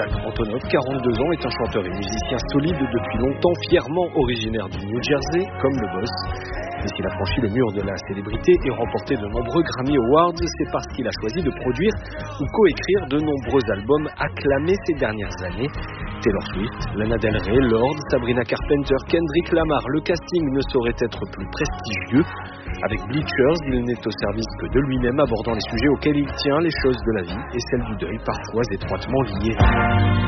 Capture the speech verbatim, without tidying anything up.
Jack Antonoff, quarante-deux ans, est un chanteur et musicien solide depuis longtemps, fièrement originaire du New Jersey, comme le boss. Et s'il a franchi le mur de la célébrité et remporté de nombreux Grammy Awards, c'est parce qu'il a choisi de produire ou coécrire de nombreux albums acclamés ces dernières années. Taylor Swift, Lana Del Rey, Lorde, Sabrina Carpenter, Kendrick Lamar, le casting ne saurait être plus prestigieux. Avec Bleachers, il n'est au service que de lui-même, abordant les sujets auxquels il tient, les choses de la vie et celles du deuil, parfois étroitement liées.